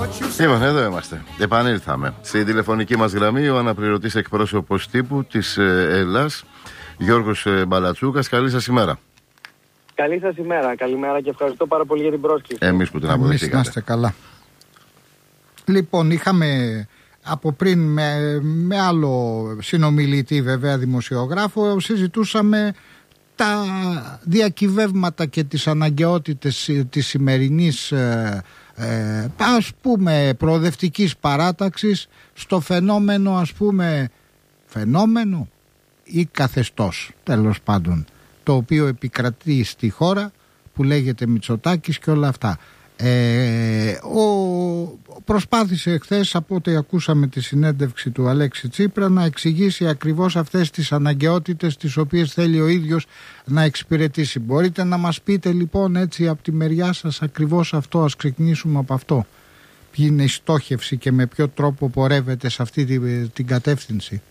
Λοιπόν, εδώ είμαστε. Επανήλθαμε. Στη τηλεφωνική μας γραμμή ο αναπληρωτής εκπρόσωπος τύπου της Ελλάς, Γιώργος Μπαλατσούκας. Καλή σας ημέρα. Καλή σας ημέρα. Καλημέρα και ευχαριστώ πάρα πολύ για την πρόσκληση. Εμείς που την αποδεχτήκατε. Εμείς να είστε καλά. Λοιπόν, είχαμε από πριν με άλλο συνομιλητή, βέβαια δημοσιογράφο, συζητούσαμε τα διακυβεύματα και τις αναγκαιότητες της σημερινής ας πούμε προοδευτικής παράταξης στο φαινόμενο, ας πούμε, φαινόμενο ή καθεστώς, τέλος πάντων, το οποίο επικρατεί στη χώρα, που λέγεται Μητσοτάκης και όλα αυτά. Προσπάθησε χθες, από ό,τι ακούσαμε τη συνέντευξη του Αλέξη Τσίπρα, να εξηγήσει ακριβώς αυτές τις αναγκαιότητες τις οποίες θέλει ο ίδιος να εξυπηρετήσει. Μπορείτε να μας πείτε λοιπόν έτσι από τη μεριά σας ακριβώς αυτό? Ας ξεκινήσουμε από αυτό. Ποια είναι η στόχευση και με ποιο τρόπο πορεύεται σε αυτή την κατεύθυνση?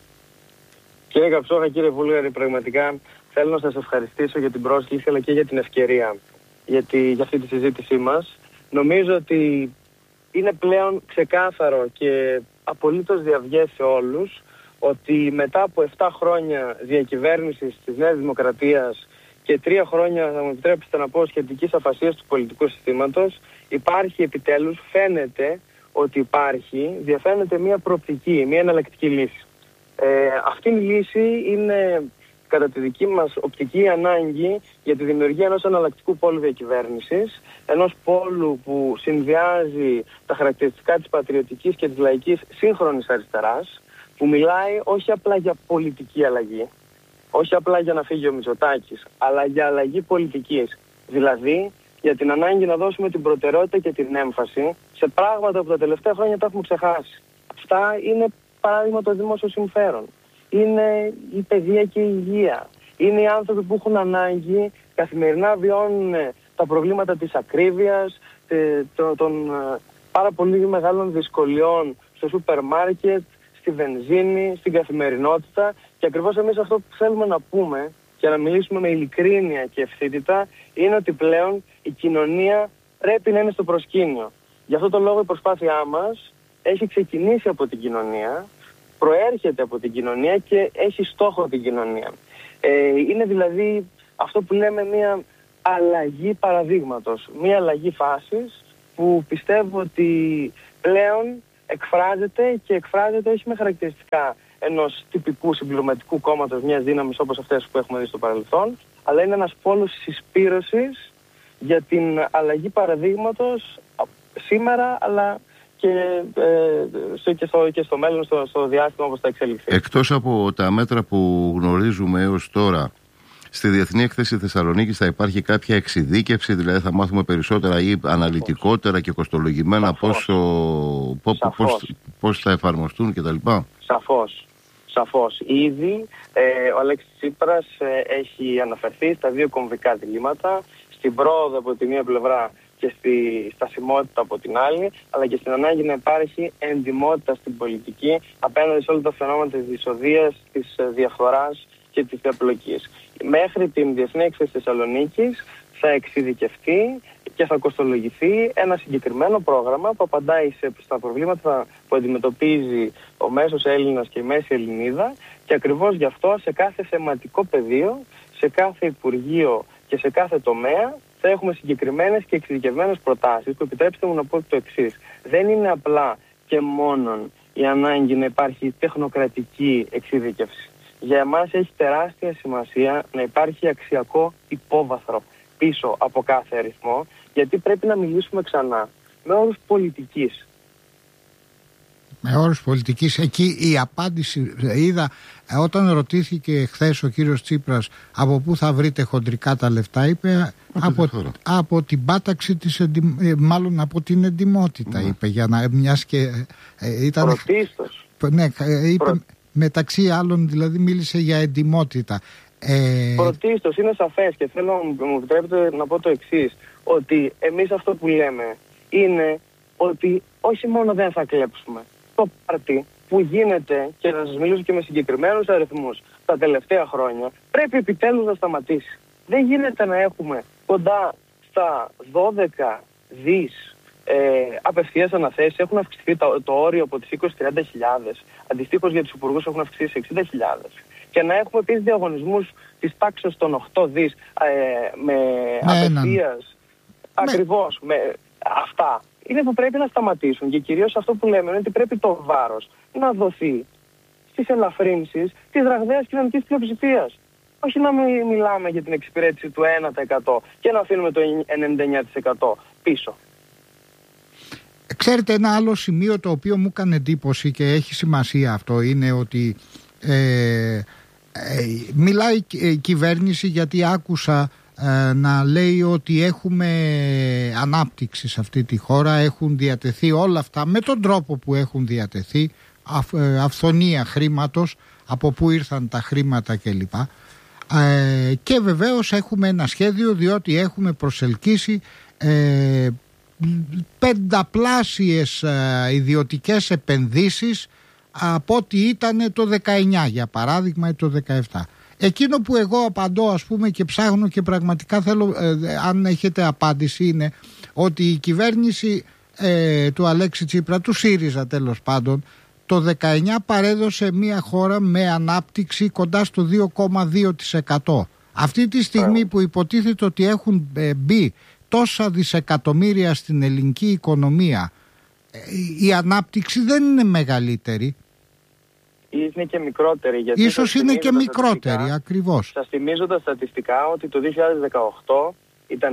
Κύριε Καψόχα, κύριε Βούλγαρη, πραγματικά θέλω να σας ευχαριστήσω για την πρόσκληση αλλά και για την ευκαιρία για αυτή τη συζήτησή μας. Νομίζω ότι είναι πλέον ξεκάθαρο και απολύτως διαυγές σε όλους ότι μετά από 7 χρόνια διακυβέρνησης της Νέας Δημοκρατίας και 3 χρόνια, θα μου επιτρέψετε να πω, σχετικής αφασίας του πολιτικού συστήματος, υπάρχει επιτέλους, φαίνεται ότι διαφαίνεται μια προοπτική, μια εναλλακτική λύση. Αυτή η λύση είναι, κατά τη δική μας οπτική, ανάγκη για τη δημιουργία ενός εναλλακτικού πόλου διακυβέρνησης, ενός πόλου που συνδυάζει τα χαρακτηριστικά της πατριωτικής και της λαϊκής σύγχρονης αριστεράς, που μιλάει όχι απλά για πολιτική αλλαγή, όχι απλά για να φύγει ο Μητσοτάκης, αλλά για αλλαγή πολιτικής. Δηλαδή, για την ανάγκη να δώσουμε την προτεραιότητα και την έμφαση σε πράγματα που τα τελευταία χρόνια τα έχουμε ξεχάσει. Αυτά είναι, παράδειγμα, το δημόσιο συμφέρον. Είναι η παιδεία και η υγεία. Είναι οι άνθρωποι που έχουν ανάγκη, καθημερινά βιώνουν τα προβλήματα της ακρίβειας, των πάρα πολύ μεγάλων δυσκολιών στο σούπερ μάρκετ, στη βενζίνη, στην καθημερινότητα. Και ακριβώς εμείς αυτό που θέλουμε να πούμε και να μιλήσουμε με ειλικρίνεια και ευθύτητα είναι ότι πλέον η κοινωνία πρέπει να είναι στο προσκήνιο. Γι' αυτό το λόγο η προσπάθειά μας έχει ξεκινήσει από την κοινωνία, προέρχεται από την κοινωνία και έχει στόχο την κοινωνία. Είναι δηλαδή αυτό που λέμε μια αλλαγή παραδείγματος, μια αλλαγή φάσης που πιστεύω ότι πλέον εκφράζεται όχι με χαρακτηριστικά ενός τυπικού συμπληρωματικού κόμματος, μιας δύναμης όπως αυτές που έχουμε δει στο παρελθόν, αλλά είναι ένας πόλος συσπήρωσης για την αλλαγή παραδείγματος σήμερα, αλλά και στο μέλλον, στο διάστημα όπως θα εξελιχθεί. Εκτός από τα μέτρα που γνωρίζουμε έως τώρα, στη Διεθνή Έκθεση Θεσσαλονίκης θα υπάρχει κάποια εξειδίκευση, δηλαδή θα μάθουμε περισσότερα ή αναλυτικότερα και κοστολογημένα πώς θα εφαρμοστούν κτλ. Σαφώς. Ήδη ο Αλέξης Τσίπρας έχει αναφερθεί στα 2 κομβικά διλήμματα, στην πρόοδο από τη μία πλευρά και στη στασιμότητα από την άλλη, αλλά και στην ανάγκη να υπάρχει εντιμότητα στην πολιτική απέναντι σε όλα τα φαινόμενα της δυσοδείας, της διαφθοράς και της διαπλοκής. Μέχρι την Διεθνή Έκθεση Θεσσαλονίκης θα εξειδικευτεί και θα κοστολογηθεί ένα συγκεκριμένο πρόγραμμα που απαντάει στα προβλήματα που αντιμετωπίζει ο μέσος Έλληνας και η μέση Ελληνίδα, και ακριβώς γι' αυτό σε κάθε θεματικό πεδίο, σε κάθε Υπουργείο και σε κάθε τομέα θα έχουμε συγκεκριμένες και εξειδικευμένες προτάσεις που, επιτρέψτε μου να πω το εξής, δεν είναι απλά και μόνον η ανάγκη να υπάρχει τεχνοκρατική εξειδικεύση. Για εμάς έχει τεράστια σημασία να υπάρχει αξιακό υπόβαθρο πίσω από κάθε αριθμό, γιατί πρέπει να μιλήσουμε ξανά με όρους πολιτικής. Με όρους πολιτικής. Εκεί η απάντηση, είδα όταν ρωτήθηκε χθες ο κύριος Τσίπρας από πού θα βρείτε χοντρικά τα λεφτά, είπε από την πάταξη της μάλλον από την εντιμότητα, είπε, για να μιας και ήταν πρωτίστως. Ναι, είπε μεταξύ άλλων, δηλαδή μίλησε για εντιμότητα. Πρωτίστως, είναι σαφές, και θέλω να μου επιτρέπετε να πω το εξής, ότι εμείς αυτό που λέμε είναι ότι όχι μόνο δεν θα κλέψουμε το πάρτι που γίνεται, και να σας μιλήσω και με συγκεκριμένους αριθμούς, τα τελευταία χρόνια, πρέπει επιτέλους να σταματήσει. Δεν γίνεται να έχουμε κοντά στα 12 δις απευθείας αναθέσεις έχουν αυξηθεί το όριο από τις 20-30 χιλιάδες. Αντιστοίχως για τους υπουργούς έχουν αυξηθεί σε 60 χιλιάδες. Και να έχουμε επίσης διαγωνισμούς της τάξης των 8 δις με απευθείας. Ακριβώς. Αυτά είναι που πρέπει να σταματήσουν. Και κυρίως αυτό που λέμε είναι ότι πρέπει το βάρος να δοθεί στις ελαφρύνσεις της ραγδαίας κοινωνικής πλειοψηφίας. Όχι να μιλάμε για την εξυπηρέτηση του 1% και να αφήνουμε το 99% πίσω. Ξέρετε, ένα άλλο σημείο το οποίο μου έκανε εντύπωση και έχει σημασία αυτό είναι ότι μιλάει η κυβέρνηση, γιατί άκουσα να λέει ότι έχουμε ανάπτυξη σε αυτή τη χώρα, έχουν διατεθεί όλα αυτά με τον τρόπο που έχουν διατεθεί, αυθονία χρήματος, από πού ήρθαν τα χρήματα κλπ. Και βεβαίως έχουμε ένα σχέδιο, διότι έχουμε προσελκύσει πενταπλάσιες ιδιωτικές επενδύσεις από ό,τι ήταν το 19 για παράδειγμα ή το 17. Εκείνο που εγώ απαντώ, ας πούμε, και ψάχνω και πραγματικά θέλω αν έχετε απάντηση, είναι ότι η κυβέρνηση του Αλέξη Τσίπρα, του ΣΥΡΙΖΑ τέλος πάντων, το 19 παρέδωσε μια χώρα με ανάπτυξη κοντά στο 2,2%. Αυτή τη στιγμή που υποτίθεται ότι έχουν μπει τόσα δισεκατομμύρια στην ελληνική οικονομία, η ανάπτυξη δεν είναι μεγαλύτερη. Είναι και μικρότερη. Γιατί ίσως είναι και μικρότερη, ακριβώς. Σας θυμίζω τα στατιστικά ότι το 2018 ήταν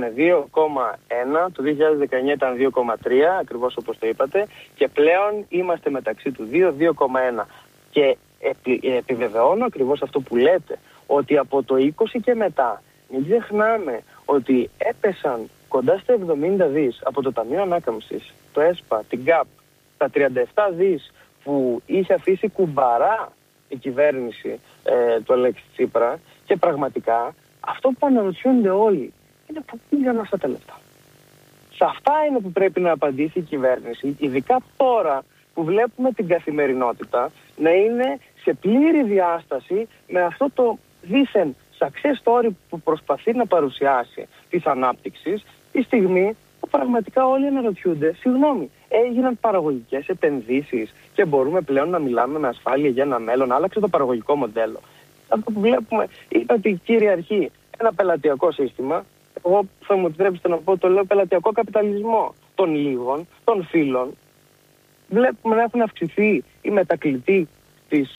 2,1, το 2019 ήταν 2,3, ακριβώς όπως το είπατε, και πλέον είμαστε μεταξύ του 2,1. Και επιβεβαιώνω ακριβώς αυτό που λέτε, ότι από το 20 και μετά, μην ξεχνάμε ότι έπεσαν κοντά στα 70 δις από το Ταμείο Ανάκαμψης, το ΕΣΠΑ, την ΚΑΠ, τα 37 δις που είχε αφήσει κουμπαρά η κυβέρνηση του Αλέξη Τσίπρα, και πραγματικά αυτό που αναρωτιούνται όλοι είναι πού πήγαν αυτά τα λεφτά. Σε αυτά είναι που πρέπει να απαντήσει η κυβέρνηση, ειδικά τώρα που βλέπουμε την καθημερινότητα να είναι σε πλήρη διάσταση με αυτό το δήθεν success story που προσπαθεί να παρουσιάσει της ανάπτυξης, τη στιγμή που πραγματικά όλοι αναρωτιούνται, συγγνώμη, έγιναν παραγωγικές επενδύσεις και μπορούμε πλέον να μιλάμε με ασφάλεια για ένα μέλλον? Άλλαξε το παραγωγικό μοντέλο. Αυτό που βλέπουμε είναι ότι κυριαρχεί ένα πελατειακό σύστημα. Εγώ θα μου επιτρέψετε να πω, το λέω πελατειακό καπιταλισμό των λίγων, των φίλων. Βλέπουμε να έχουν αυξηθεί οι μετακλητοί της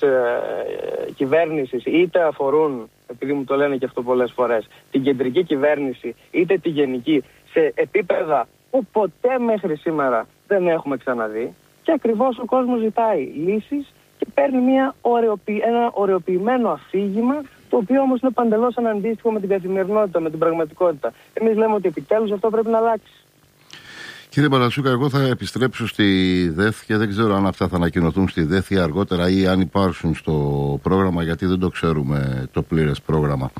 κυβέρνησης, είτε αφορούν, επειδή μου το λένε και αυτό πολλές φορές, την κεντρική κυβέρνηση είτε τη γενική, σε επίπεδα που ποτέ μέχρι σήμερα δεν έχουμε ξαναδεί, και ακριβώς ο κόσμος ζητάει λύσεις και παίρνει ένα ωρεοποιημένο αφήγημα, το οποίο όμως είναι παντελώς αναντίστοιχο με την καθημερινότητα, με την πραγματικότητα. Εμείς λέμε ότι επιτέλους αυτό πρέπει να αλλάξει. Κύριε Παρασούκα, εγώ θα επιστρέψω στη ΔΕΘ και δεν ξέρω αν αυτά θα ανακοινωθούν στη ΔΕΘ ή αργότερα, ή αν υπάρξουν στο πρόγραμμα, γιατί δεν το ξέρουμε το πλήρες πρόγραμμα.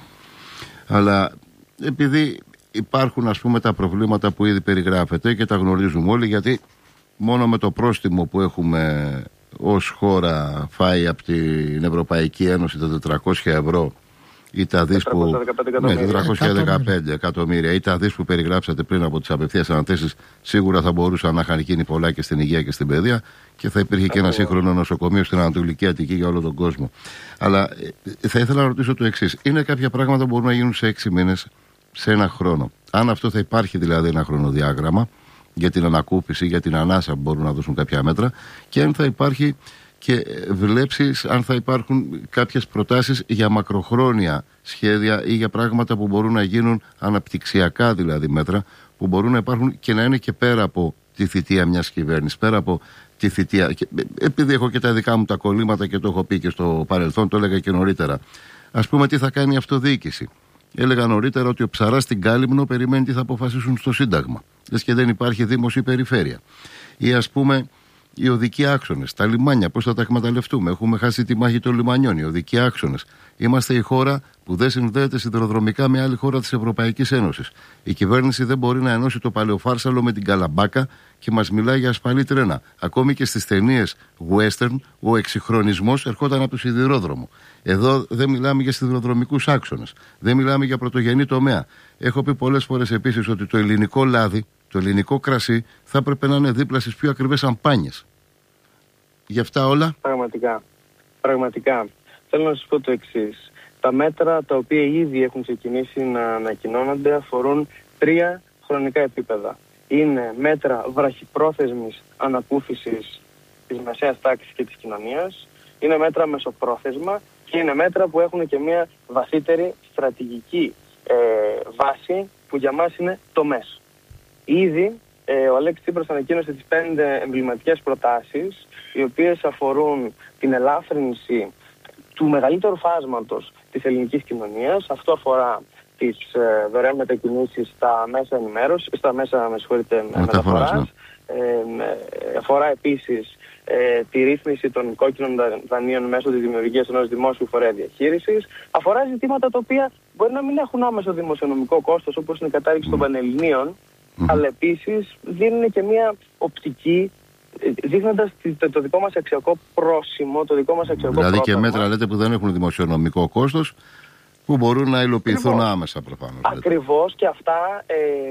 Αλλά επειδή υπάρχουν, ας πούμε, τα προβλήματα που ήδη περιγράφεται και τα γνωρίζουμε όλοι, γιατί μόνο με το πρόστιμο που έχουμε ως χώρα φάει από την Ευρωπαϊκή Ένωση τα 400 ευρώ ή τα δις που... 415 εκατομμύρια ή τα δις που περιγράψατε πριν από τις απευθείας αναθέσεις, σίγουρα θα μπορούσαν να είχαν γίνει πολλά και στην υγεία και στην παιδεία, και θα υπήρχε και ένα σύγχρονο νοσοκομείο στην Ανατολική Αττική για όλο τον κόσμο. Αλλά θα ήθελα να ρωτήσω το εξής. Είναι κάποια πράγματα που μπορούν να γίνουν σε 6 μήνες, σε ένα χρόνο? Αν αυτό θα υπάρχει δηλαδή ένα χρονοδιάγραμμα για την ανακούφιση, για την ανάσα που μπορούν να δώσουν κάποια μέτρα, και αν θα υπάρχει και βλέψεις, αν θα υπάρχουν κάποιες προτάσεις για μακροχρόνια σχέδια ή για πράγματα που μπορούν να γίνουν αναπτυξιακά, δηλαδή μέτρα που μπορούν να υπάρχουν και να είναι και πέρα από τη θητεία μιας κυβέρνησης, πέρα από τη θητεία. Και, επειδή έχω και τα δικά μου τα κολλήματα και το έχω πει και στο παρελθόν, το έλεγα και νωρίτερα. Ας πούμε, τι θα κάνει η αυτοδιοίκηση. Έλεγα νωρίτερα ότι ο ψαράς στην Κάλυμνο περιμένει τι θα αποφασίσουν στο Σύνταγμα. Λες και δεν υπάρχει δήμος ή περιφέρεια. Ή ας πούμε οι οδικοί άξονες, τα λιμάνια, πώς θα τα εκμεταλλευτούμε? Έχουμε χάσει τη μάχη των λιμανιών, οι οδικοί άξονες. Είμαστε η χώρα που δεν συνδέεται σιδηροδρομικά με άλλη χώρα της Ευρωπαϊκής Ένωσης. Η κυβέρνηση δεν μπορεί να ενώσει το Παλαιοφάρσαλο με την Καλαμπάκα και μας μιλάει για ασφαλή τρένα. Ακόμη και στις ταινίες western, ο εξυγχρονισμός ερχόταν από το σιδηρόδρομο. Εδώ δεν μιλάμε για σιδηροδρομικούς άξονες. Δεν μιλάμε για πρωτογενή τομέα. Έχω πει πολλές φορές επίσης ότι το ελληνικό λάδι Το ελληνικό κρασί θα έπρεπε να είναι δίπλα στις πιο ακριβές σαμπάνιες. Γι' αυτά όλα. Πραγματικά. Θέλω να σας πω το εξής. Τα μέτρα τα οποία ήδη έχουν ξεκινήσει να ανακοινώνονται αφορούν 3 χρονικά επίπεδα. Είναι μέτρα βραχυπρόθεσμης ανακούφισης της μεσαίας τάξης και της κοινωνίας, είναι μέτρα μεσοπρόθεσμα και είναι μέτρα που έχουν και μια βαθύτερη στρατηγική βάση που για μας είναι τομές. Ήδη ο Αλέξης Τσίπρας ανακοίνωσε τις 5 εμβληματικές προτάσεις, οι οποίες αφορούν την ελάφρυνση του μεγαλύτερου φάσματος της ελληνικής κοινωνίας. Αυτό αφορά τις δωρεάν μετακινήσεις στα μέσα ενημέρωσης, στα μέσα μεταφοράς. Αφορά επίσης τη ρύθμιση των κόκκινων δανείων μέσω της δημιουργίας ενός δημόσιου φορέα διαχείρισης. Αφορά ζητήματα τα οποία μπορεί να μην έχουν άμεσο δημοσιονομικό κόστος, όπως είναι η κατάρριξη των Πανελληνίων, αλλά επίσης δίνουν και μια οπτική, δείχνοντας το δικό μας αξιακό πρόσημο, το δικό μας αξιακό δηλαδή πρόταγμα. Και μέτρα λέτε που δεν έχουν δημοσιονομικό κόστος, που μπορούν να υλοποιηθούν άμεσα προφανώς. Ακριβώς, και αυτά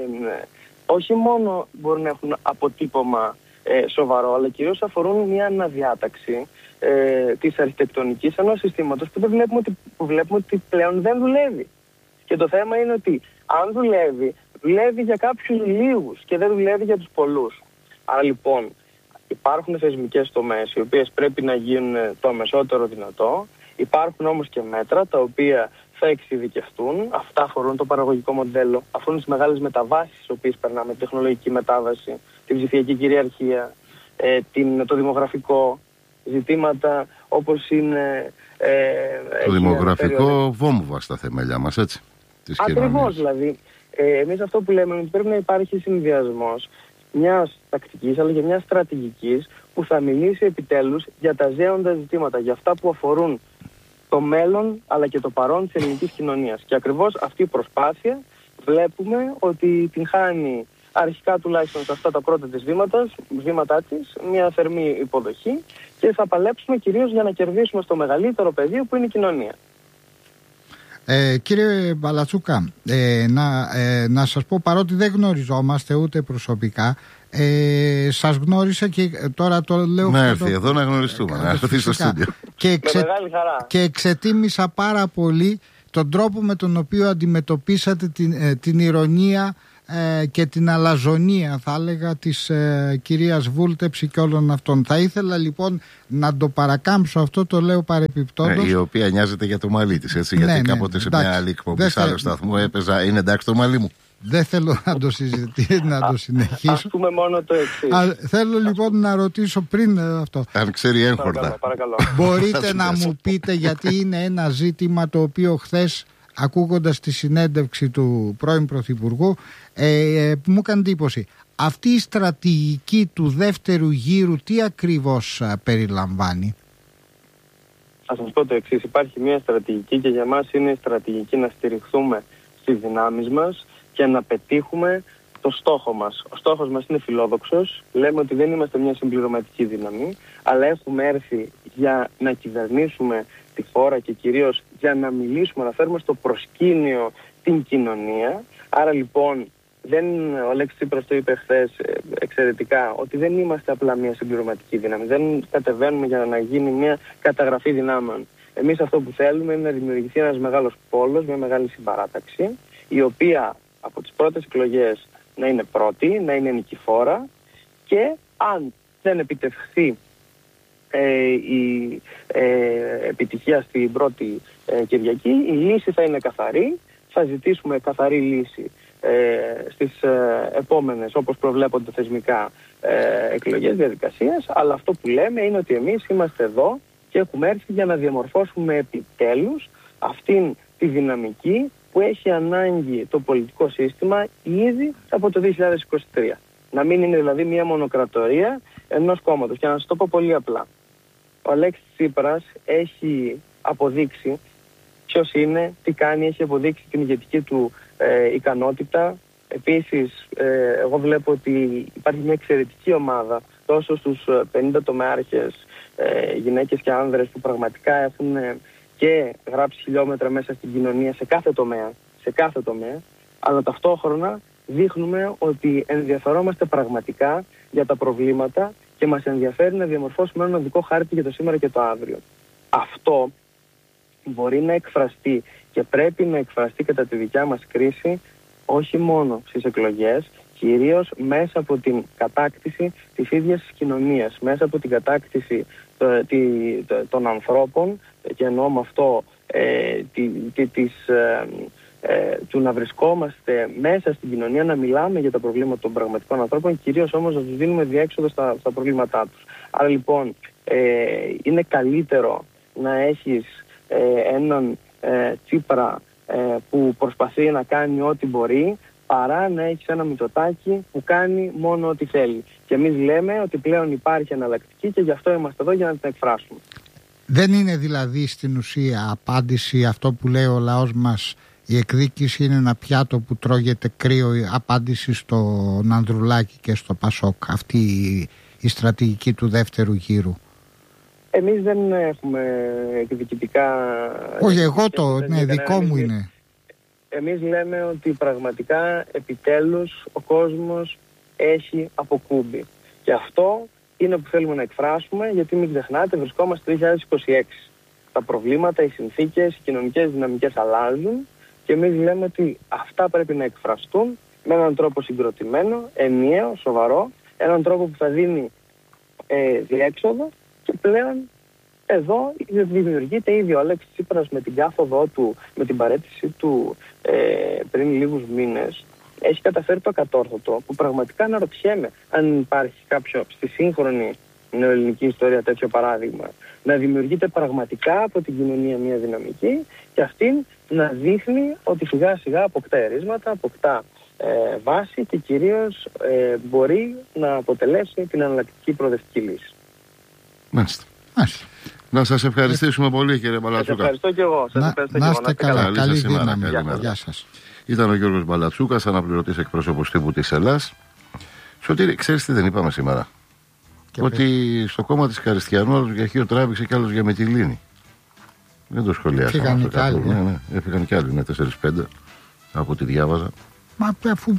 όχι μόνο μπορούν να έχουν αποτύπωμα σοβαρό, αλλά κυρίως αφορούν μια αναδιάταξη της αρχιτεκτονικής ενός συστήματος που βλέπουμε ότι πλέον δεν δουλεύει. Και το θέμα είναι ότι αν δουλεύει για κάποιους λίγους και δεν δουλεύει για τους πολλούς. Άρα λοιπόν υπάρχουν θεσμικές τομές οι οποίες πρέπει να γίνουν το αμεσότερο δυνατό. Υπάρχουν όμως και μέτρα τα οποία θα εξειδικευτούν. Αυτά αφορούν το παραγωγικό μοντέλο, αφορούν τις μεγάλες μεταβάσεις τις οποίες περνάμε, τη τεχνολογική μετάβαση, την ψηφιακή κυριαρχία, το δημογραφικό, ζητήματα όπως είναι... το δημογραφικό βόμβα στα θεμέλια μας, έτσι. Ακριβώς, δηλαδή. Εμείς αυτό που λέμε είναι ότι πρέπει να υπάρχει συνδυασμός μιας τακτικής αλλά και μιας στρατηγικής που θα μιλήσει επιτέλους για τα ζέοντα ζητήματα, για αυτά που αφορούν το μέλλον αλλά και το παρόν της ελληνικής κοινωνίας. Και ακριβώς αυτή η προσπάθεια βλέπουμε ότι την χάνει αρχικά τουλάχιστον σε αυτά τα πρώτα της βήματά της μια θερμή υποδοχή και θα παλέψουμε κυρίως για να κερδίσουμε στο μεγαλύτερο πεδίο που είναι η κοινωνία. Κύριε Μπαλατσούκα, να σας πω, παρότι δεν γνωριζόμαστε ούτε προσωπικά, σας γνώρισα και τώρα το λέω... Να έρθει εδώ να γνωριστούμε, να έρθει στο στούντιο. Και εξετίμησα πάρα πολύ τον τρόπο με τον οποίο αντιμετωπίσατε την ηρωνία και την αλαζονία, θα έλεγα, της κυρίας Βούλτεψη και όλων αυτών. Θα ήθελα λοιπόν να το παρακάμψω αυτό, το λέω παρεπιπτόντως. Η οποία νοιάζεται για το μαλλί της, έτσι, γιατί κάποτε σε μια άλλη εκπομπή σε άλλο σταθμό έπαιζα «Είναι εντάξει το μαλλί μου». Δεν θέλω να το συζητήσω, να το συνεχίσω. Ας πούμε μόνο το εξής. Θέλω λοιπόν να ρωτήσω πριν αυτό. Αν ξέρει έγχορτα. Παρακαλώ. Μπορείτε να μου πείτε, γιατί είναι ένα ζήτημα το οποίο χθες, ακούγοντας τη συνέντευξη του πρώην Πρωθυπουργού, μου έκανε εντύπωση. Αυτή η στρατηγική του δεύτερου γύρου τι ακριβώς περιλαμβάνει? Θα σας πω το εξής. Υπάρχει μια στρατηγική και για μας είναι η στρατηγική να στηριχθούμε στις δυνάμεις μας και να πετύχουμε το στόχο μας. Ο στόχος μας είναι φιλόδοξος. Λέμε ότι δεν είμαστε μια συμπληρωματική δύναμη, αλλά έχουμε έρθει για να κυβερνήσουμε τη χώρα και κυρίως για να μιλήσουμε, να φέρουμε στο προσκήνιο την κοινωνία. Άρα λοιπόν, ο Αλέξης Τσίπρας το είπε χθες εξαιρετικά, ότι δεν είμαστε απλά μια συμπληρωματική δύναμη. Δεν κατεβαίνουμε για να γίνει μια καταγραφή δυνάμεων. Εμείς αυτό που θέλουμε είναι να δημιουργηθεί ένας μεγάλος πόλος, μια μεγάλη συμπαράταξη, η οποία από τις πρώτες εκλογές να είναι πρώτη, να είναι νικηφόρα, και αν δεν επιτευχθεί η επιτυχία στην πρώτη Κυριακή, η λύση θα είναι καθαρή. Θα ζητήσουμε καθαρή λύση στις επόμενες, όπως προβλέπονται θεσμικά, εκλογές, διαδικασίες. Αλλά αυτό που λέμε είναι ότι εμείς είμαστε εδώ και έχουμε έρθει για να διαμορφώσουμε επιτέλους αυτήν τη δυναμική που έχει ανάγκη το πολιτικό σύστημα ήδη από το 2023. Να μην είναι δηλαδή μια μονοκρατορία ενός κόμματος. Και να σας το πω πολύ απλά. Ο Αλέξης Τσίπρας έχει αποδείξει ποιος είναι, τι κάνει, έχει αποδείξει την ηγετική του ικανότητα. Επίσης, εγώ βλέπω ότι υπάρχει μια εξαιρετική ομάδα τόσο στους 50 τομεάρχες, γυναίκες και άνδρες, που πραγματικά έχουν και γράψει χιλιόμετρα μέσα στην κοινωνία σε κάθε τομέα, αλλά ταυτόχρονα δείχνουμε ότι ενδιαφερόμαστε πραγματικά για τα προβλήματα και μας ενδιαφέρει να διαμορφώσουμε έναν οδικό χάρτη για το σήμερα και το αύριο. Αυτό μπορεί να εκφραστεί και πρέπει να εκφραστεί κατά τη δικιά μας κρίση όχι μόνο στις εκλογές, κυρίως μέσα από την κατάκτηση της ίδιας της κοινωνίας, μέσα από την κατάκτηση των ανθρώπων, και εννοώ με αυτό του να βρισκόμαστε μέσα στην κοινωνία, να μιλάμε για τα προβλήματα των πραγματικών ανθρώπων, κυρίως όμως να τους δίνουμε διέξοδο στα προβλήματά τους. Άρα λοιπόν είναι καλύτερο να έχεις έναν Τσίπρα που προσπαθεί να κάνει ό,τι μπορεί, παρά να έχεις ένα Μητσοτάκη που κάνει μόνο ό,τι θέλει. Και εμείς λέμε ότι πλέον υπάρχει εναλλακτική και γι' αυτό είμαστε εδώ για να την εκφράσουμε. Δεν είναι δηλαδή στην ουσία απάντηση αυτό που λέει ο λαός μας, η εκδίκηση είναι ένα πιάτο που τρώγεται κρύο, η απάντηση στον Ανδρουλάκη και στο Πασόκ, αυτή η στρατηγική του δεύτερου γύρου? Εμείς δεν έχουμε εκδικητικά... Όχι, εγώ δικό μου είναι. Εμείς λέμε ότι πραγματικά επιτέλους ο κόσμος έχει αποκούμπει. Και αυτό είναι που θέλουμε να εκφράσουμε, γιατί μην ξεχνάτε, βρισκόμαστε το 2026. Τα προβλήματα, οι συνθήκες, οι κοινωνικές δυναμικές αλλάζουν και εμείς λέμε ότι αυτά πρέπει να εκφραστούν με έναν τρόπο συγκροτημένο, ενιαίο, σοβαρό, έναν τρόπο που θα δίνει διέξοδο, και πλέον εδώ δημιουργείται ήδη ο Αλέξης Τσίπρας με την κάθοδό του, με την παραίτησή του πριν λίγους μήνες. Έχει καταφέρει το ακατόρθωτο, που πραγματικά αναρωτιέμαι αν υπάρχει κάποιο στη σύγχρονη νεοελληνική ιστορία τέτοιο παράδειγμα. Να δημιουργείται πραγματικά από την κοινωνία μια δυναμική και αυτήν να δείχνει ότι σιγά σιγά αποκτά ερίσματα, αποκτά βάση και κυρίως μπορεί να αποτελέσει την εναλλακτική προοδευτική λύση. Μάλιστα. Να σας ευχαριστήσουμε πολύ, κύριε Μπαλατσούκα. Σας ευχαριστώ και εγώ. Να είστε καλά. Καλή δύναμη. Γεια σας. Ήταν ο Γιώργος Μπαλατσούκας, αναπληρωτής εκπρόσωπος τύπου της Ελλάς. Σωτήρη, ξέρεις τι δεν είπαμε σήμερα? Ότι στο κόμμα της Καριστιανού άλλος για Χίο τράβηξε και άλλος για Μυτιλήνη. Δεν το σχολιάσαμε. Φύγανε κι άλλοι. Έφυγαν κι άλλοι, 4-5 από ό,τι διάβαζα. Μα αφού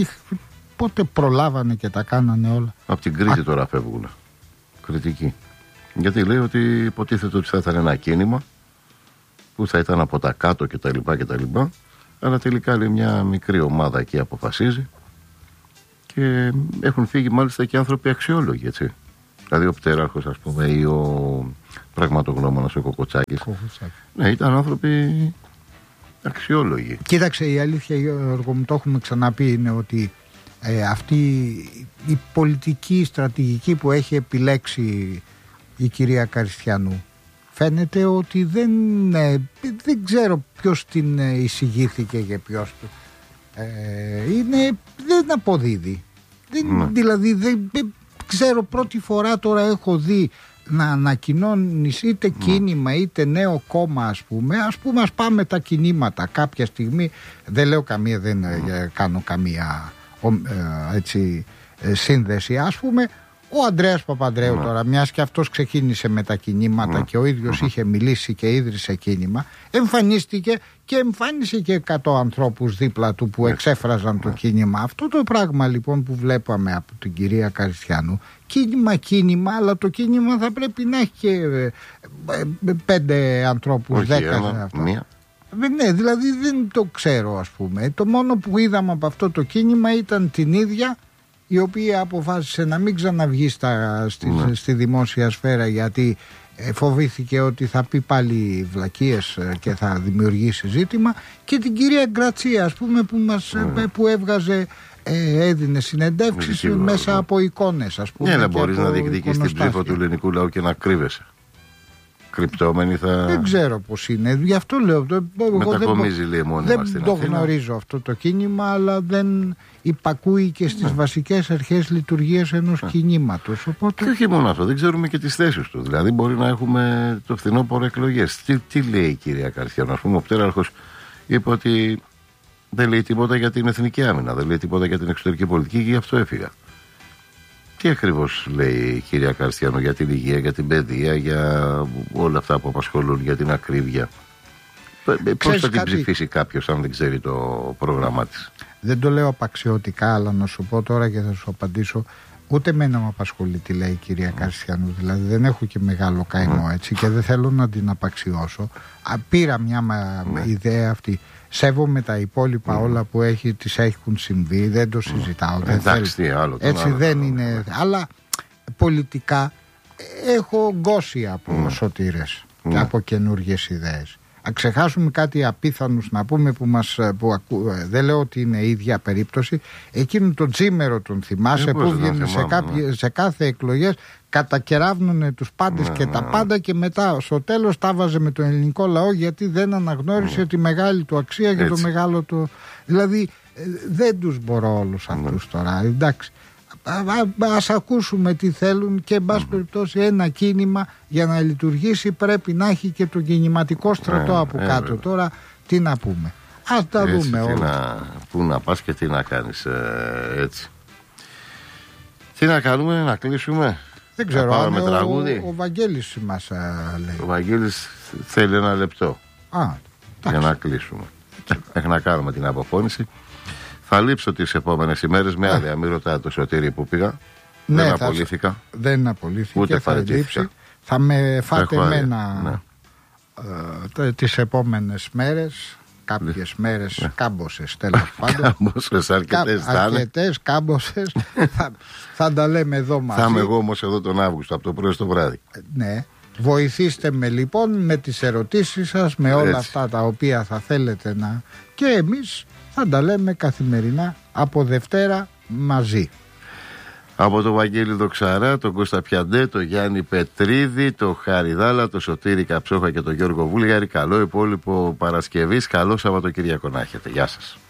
πότε προλάβανε και τα κάνανε όλα. Από την Κρήτη τώρα φεύγουν. Κριτική. Γιατί λέει ότι υποτίθεται ότι θα ήταν ένα κίνημα που θα ήταν από τα κάτω κτλ. Αλλά τελικά λέει μια μικρή ομάδα εκεί αποφασίζει και έχουν φύγει μάλιστα και άνθρωποι αξιόλογοι, έτσι. Δηλαδή ο Πτέραρχος, ας πούμε, ή ο πραγματογνώμονας ο Κοκοτσάκης. Ναι, ήταν άνθρωποι αξιόλογοι. Κοίταξε, η αλήθεια, Γιώργο μου, το έχουμε ξαναπεί, είναι ότι αυτή η πολιτική στρατηγική που έχει επιλέξει η κυρία Καριστιανού, φαίνεται ότι δεν ξέρω ποιος την εισηγήθηκε και ποιος δεν αποδίδει. Δηλαδή δεν ξέρω, πρώτη φορά τώρα έχω δει να ανακοινώνεις είτε κίνημα είτε νέο κόμμα, ας πούμε ας πάμε τα κινήματα κάποια στιγμή, δεν λέω καμία, δεν κάνω καμία έτσι σύνδεση, ας πούμε. Ο Ανδρέας Παπανδρέου τώρα, μιας και αυτός ξεκίνησε με τα κινήματα και ο ίδιος είχε μιλήσει και ίδρυσε κίνημα, εμφανίστηκε και εμφάνισε και 100 ανθρώπους δίπλα του που εξέφραζαν το κίνημα. Αυτό το πράγμα λοιπόν που βλέπαμε από την κυρία Καριστιανού, κίνημα, αλλά το κίνημα θα πρέπει να έχει και 5 ανθρώπους, 10. Ναι, δηλαδή δεν το ξέρω, ας πούμε. Το μόνο που είδαμε από αυτό το κίνημα ήταν την ίδια, η οποία αποφάσισε να μην ξαναβγεί στη δημόσια σφαίρα, γιατί φοβήθηκε ότι θα πει πάλι βλακίες και θα δημιουργήσει ζήτημα, και την κυρία Γκρατσία, ας πούμε, που έβγαζε, έδινε συνεντεύξεις μέσα από εικόνες, ας πούμε. Ναι, αλλά μπορείς να διεκδικείς την ψήφο του ελληνικού λαού και να κρύβεσαι. Κρυπτόμενοι θα... Δεν ξέρω πώς είναι, γι' αυτό λέω. Μετακομίζει, λέει, μόνιμα στην δεν Αθήνα. γνωρίζω αυτό το κίνημα, αλλά δεν υπακούει και στις βασικές αρχές λειτουργίας ενός κινήματος. Οπότε... Και όχι μόνο αυτό, δεν ξέρουμε και τις θέσεις του. Δηλαδή, μπορεί να έχουμε το φθινόπωρο εκλογές. Τι λέει η κυρία Καριστιανού? Ας πούμε, ο Πτέραρχος είπε ότι δεν λέει τίποτα για την εθνική άμυνα, δεν λέει τίποτα για την εξωτερική πολιτική και γι' αυτό έφυγα. Τι ακριβώς λέει η κυρία Καριστιανού για την υγεία, για την παιδεία, για όλα αυτά που απασχολούν, για την ακρίβεια? Πώς θα την ψηφίσει κάποιος αν δεν ξέρει το πρόγραμμά της? Δεν το λέω απαξιωτικά, αλλά να σου πω τώρα και θα σου απαντήσω. Ούτε εμένα με απασχολεί τι λέει η κυρία Καρσιανού. Δηλαδή δεν έχω και μεγάλο καημό έτσι και δεν θέλω να την απαξιώσω. Πήρα μια ιδέα αυτή. Σέβομαι τα υπόλοιπα όλα που τις έχουν συμβεί. Δεν το συζητάω. Εντάξει, τι άλλο. Έτσι δεν είναι. Αλλά πολιτικά έχω γκώσει από σωτήρες και από καινούργιες ιδέες. Αν ξεχάσουμε κάτι απίθανους να πούμε δεν λέω ότι είναι η ίδια περίπτωση, εκείνον τον Τζίμερο τον θυμάσαι που βγαίνει σε κάθε εκλογές, κατακεράβνουνε τους πάντες και τα πάντα και μετά στο τέλος τα βάζε με τον ελληνικό λαό γιατί δεν αναγνώρισε τη μεγάλη του αξία και το μεγάλο του. Δηλαδή δεν τους μπορώ όλους αυτούς τώρα, εντάξει. Ας ακούσουμε τι θέλουν και εν πάση περιπτώσει ένα κίνημα για να λειτουργήσει πρέπει να έχει και το κινηματικό στρατό από κάτω. Τώρα τι να πούμε, ας τα δούμε όλα. Πού να πας και τι να κάνεις έτσι. Τι να κάνουμε, να κλείσουμε? Δεν ξέρω αν ο Βαγγέλης μας λέει. Ο Βαγγέλης θέλει ένα λεπτό για να κλείσουμε. Μέχρι να κάνουμε την αποφώνηση. Θα λείψω τις επόμενες ημέρες με άλλη. Μην ρωτάτε το Σωτήρη που πήγα. Ναι, δεν απολύθηκα. Δεν απολύθηκε. Ούτε θα λείψει. Θα με φάτε εμένα τις επόμενες μέρες. Κάποιες μέρες κάμποσες τέλος πάντων. Κάμποσες, αρκετές κάμποσες. Θα τα λέμε εδώ μαζί. Θα είμαι εγώ όμως εδώ τον Αύγουστο από το πρωί στο βράδυ. Ναι. Βοηθήστε με λοιπόν με τις ερωτήσεις σας, με όλα αυτά τα οποία θα θέλετε να... Και εμείς θα τα λέμε καθημερινά από Δευτέρα μαζί. Από τον Βαγγέλη Δοξαρά, τον Κώστα Πιαντέ, τον Γιάννη Πετρίδη, τον Χάρη Δάλα, τον Σωτήρη Καψόχα και τον Γιώργο Βούλγαρη. Καλό υπόλοιπο Παρασκευής, καλό Σαββατοκύριακο να έχετε. Γεια σας.